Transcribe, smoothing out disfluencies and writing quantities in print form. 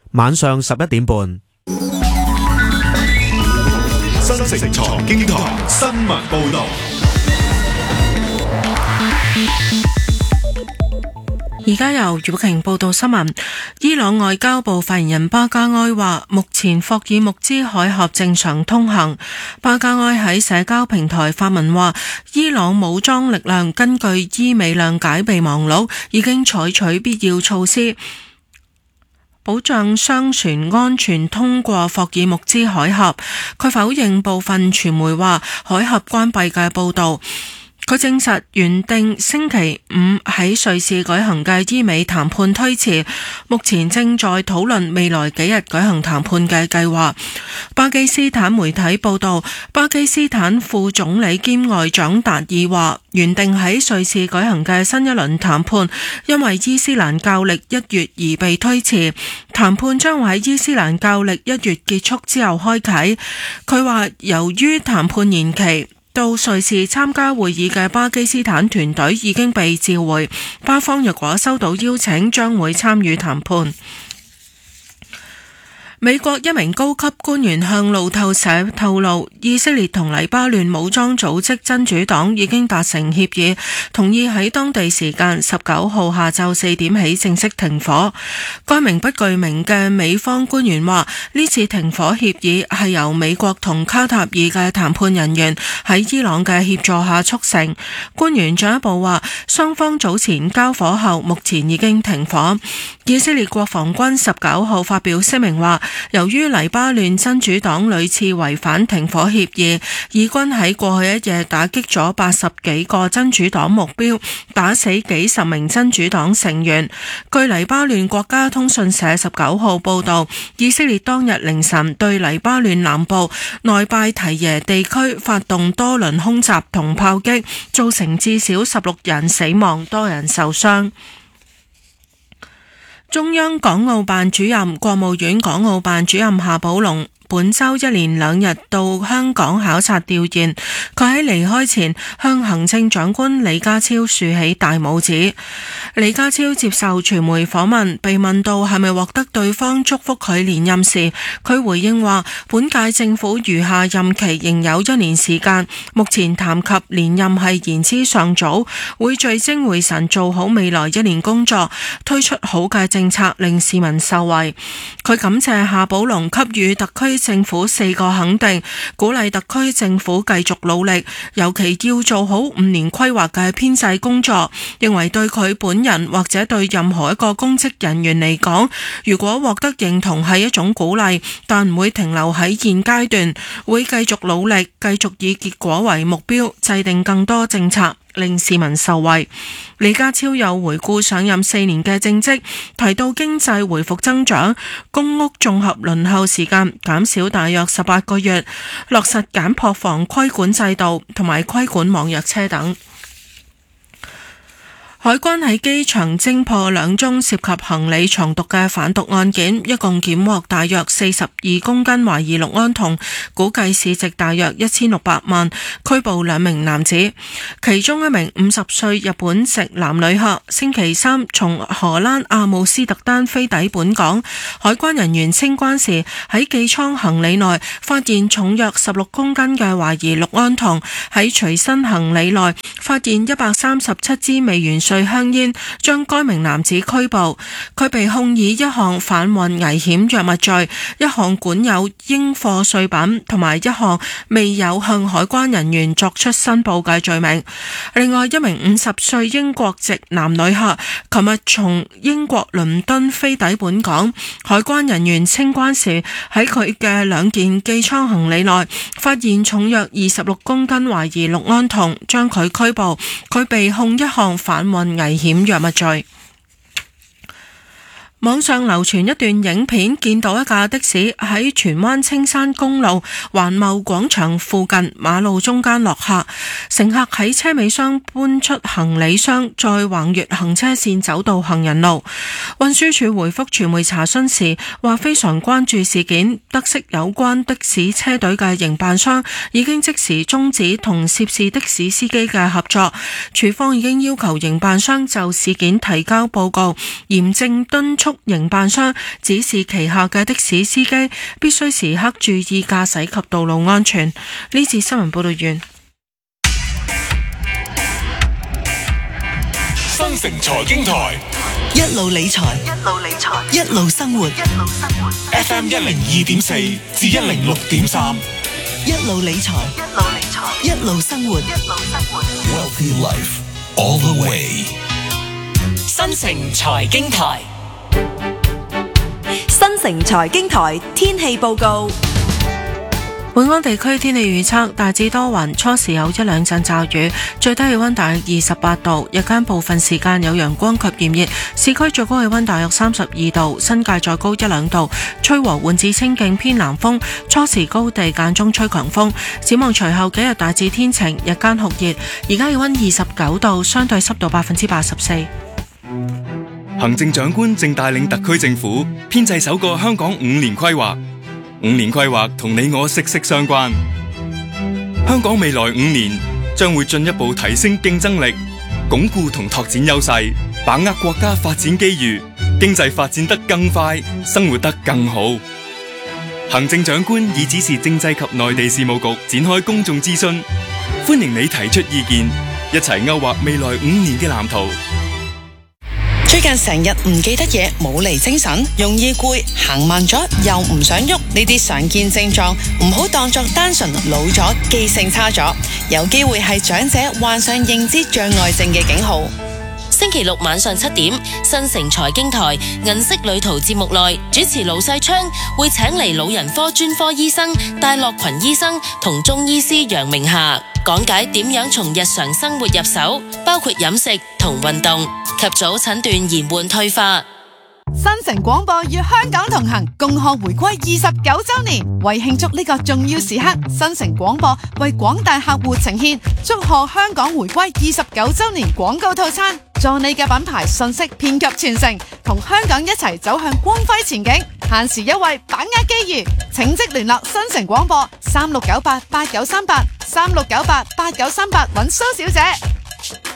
晚上11點半。 新城財經台新聞報道。 而家由余寶瓊報道新聞。伊朗外交部發言人巴加埃話，目前霍爾木茲海峽正常通行。巴加埃喺社交平台發文話，伊朗武裝力量根據伊美諒解備忘錄已經採取必要措施，保障商船安全通過霍爾木茲海峽。佢否認部分傳媒話海峽關閉嘅報導。佢證實原定星期五喺瑞士舉行嘅伊美談判推遲，目前正在討論未來幾日舉行談判嘅計劃。巴基斯坦媒體報道，巴基斯坦副總理兼外長達爾話，原定喺瑞士舉行嘅新一輪談判因為伊斯蘭教歷1月而被推遲，談判將喺伊斯蘭教歷1月結束之後開啟。佢話由於談判延期，到瑞士參加會議嘅巴基斯坦團隊已經被召回，巴方若果收到邀請，將會參與談判。美國一名高級官員向路透社透露，以色列同黎巴嫩武裝組織真主黨已經達成協議，同意喺當地時間19號下晝4點起正式停火。該名不具名嘅美方官員話，呢次停火協議係由美國同卡塔爾嘅談判人員喺伊朗嘅協助下促成。官員進一步話，雙方早前交火後，目前已經停火。以色列國防軍19號發表聲明話，由於黎巴嫩真主黨屢次違反停火協議，以軍喺過去一夜打擊咗80幾個真主黨目標，打死幾十名真主黨成員。據黎巴嫩國家通訊社19號報道，以色列當日凌晨對黎巴嫩南部內拜提耶地區發動多輪空襲同炮擊，造成至少16人死亡，多人受傷。中央港澳辦主任、國務院港澳辦主任夏寶龍本周1連2日到香港考察調研，佢喺離開前向行政長官李家超豎起大拇指。李家超接受傳媒訪問，被問到係咪獲得對方祝福佢連任時，佢回應話，本屆政府餘下任期仍有1年時間，目前談及連任係言之尚早，會聚精會神做好未來1年工作，推出好嘅政策令市民受惠。佢感謝夏寶龍給予特區政府4個肯定，鼓勵特區政府繼續努力，尤其要做好5年規劃嘅編制工作。認為對佢本人或者對任何一個公職人員嚟講，如果獲得認同係一種鼓勵，但唔會停留喺現階段，會繼續努力，繼續以結果為目標，制定更多政策，令市民受惠。李家超又回顧上任4年嘅政績，提到經濟回復增長，公屋綜合輪候時間減少大約18個月，落實簡樸房規管制度同埋規管網約車等。海關喺機場偵破2宗涉及行李藏毒嘅販毒案件，一共檢獲大約42公斤懷疑氯胺酮，估計市值大約1600萬，拘捕2名男子。其中一名50歲日本籍男旅客，星期三從荷蘭阿姆斯特丹飛抵本港，海關人員清關時喺寄艙行李內發現重約16公斤嘅懷疑氯胺酮，喺隨身行李內發現137支未完稅香煙，將該名男子拘捕。佢被控以1項販運危險藥物罪、1項管有應課稅品同埋1項未有向海關人員作出申報嘅罪名。另外一名50歲英國籍男旅客，琴日從英國倫敦飛抵本港，海關人員清關時喺佢嘅2件寄艙行李內發現重約26公斤懷疑氯胺酮，將佢拘捕。佢被控1項販運危險藥物罪。網上流傳一段影片，見到一架的士喺荃灣青山公路環貿廣場附近馬路中間落客，乘客喺車尾箱搬出行李箱，再橫越行車線走到行人路。運輸署回覆傳媒查詢時話，非常關注事件，得悉有關的士車隊嘅營辦商已經即時終止同涉事的士司機嘅合作，署方已經要求營辦商就事件提交報告，嚴正敦促速營辦商指示旗下嘅的士司機必須時刻注意駕駛及道路安全。呢次新聞報道完。 新城財經台一路理財，一路生活。 FM 102.4至106.3， 一路理財，一路生活。 Wealthy Life all the way。 新城財經台， 新城財經台天氣報告。 本港地區天氣預測大致多雲，初時有一兩陣驟雨，最低氣溫大約28度，日間部分時間有陽光及炎熱，市區最高氣溫大約32度，新界再高一兩度，吹和緩至清勁偏南風，初時高地間中吹強風。展望隨後幾日大致天晴，日間酷熱，而家氣溫29度，相對濕度84%。 行政長官正帶領特區政府編製首個香港5年規劃，5年規劃同你我息息相關。香港未來5年將會進一步提升競爭力，鞏固同拓展優勢，把握國家發展機遇，經濟發展得更快，生活得更好。行政長官已指示政制及內地事務局展開公眾諮詢，歡迎你提出意見，一齊勾畫未來5年嘅藍圖。 最近成日唔記得嘢，冇嚟精神，容易攰，行慢咗又唔想喐，呢啲常見症狀唔好當作單純老咗、記性差咗，有機會係長者患上認知障礙症嘅警號。 星期六晚上7點，新城財經台銀色旅途節目內，主持盧世昌會請嚟老人科專科醫生戴樂群醫生同中醫師楊明霞講解點樣從日常生活入手，包括飲食同運動，及早診斷延緩退化。 新城廣播與香港同行，共賀回歸29週年。為慶祝呢個重要時刻，新城廣播為廣大客戶呈現祝賀香港回歸29週年廣告套餐，助你嘅品牌信息遍及全城，同香港一齊走向光輝前景。限時優惠，把握機遇，請即聯絡新城廣播36988938 36988938揾蘇小姐。